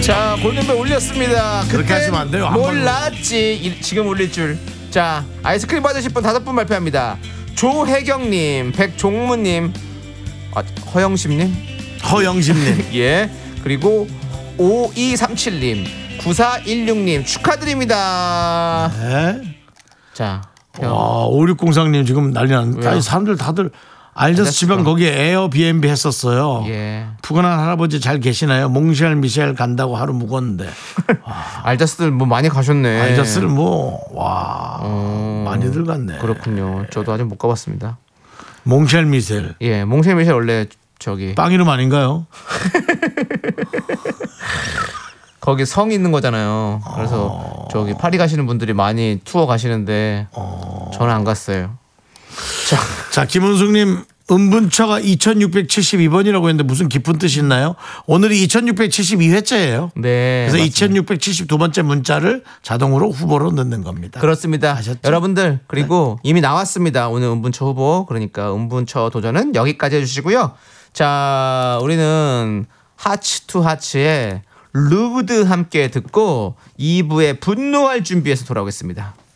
자, 골든벨 올렸습니다. 그렇게 하시면 안 돼요. 몰랐지. 지금 올릴 줄. 자, 아이스크림 받으실 분 5분 발표합니다. 조혜경님, 백종무님, 허영심님, 예. 그리고 5237님, 9416님 축하드립니다. 네. 자, 와, 5603님 지금 난리 났는데. 아니, 사람들 다들 알자스 지방 거기에 에어비앤비 했었어요. 예. 푸근한 할아버지 잘 계시나요? 몽쉘 미셸 간다고 하루 묵었는데. 알자스들 뭐 많이 가셨네. 알자스를 많이들 갔네. 그렇군요. 저도 아직 못 가봤습니다. 몽쉘 미셸. 예, 몽쉘 미셸 원래 저기 빵 이름 아닌가요? 거기 성 있는 거잖아요. 그래서 저기 파리 가시는 분들이 많이 투어 가시는데 저는 안 갔어요. 자, 김은숙님, 음분처가 2672번이라고 했는데 무슨 깊은 뜻이 있나요? 오늘이 2672회째예요. 네. 그래서 맞습니다. 2672번째 문자를 자동으로 후보로 넣는 겁니다. 그렇습니다. 아셨죠? 여러분들, 그리고 이미 나왔습니다. 오늘 음분처 후보. 그러니까 음분처 도전은 여기까지 해주시고요. 자, 우리는 하츠 투 하츠의 루드 함께 듣고 2부에 분노할 준비해서 돌아오겠습니다.